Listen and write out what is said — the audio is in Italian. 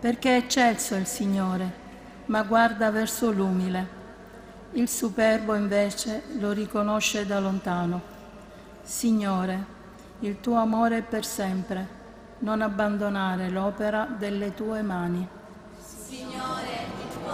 perché è eccelso il Signore, ma guarda verso l'umile. Il superbo invece lo riconosce da lontano. Signore, il tuo amore è per sempre, non abbandonare l'opera delle tue mani.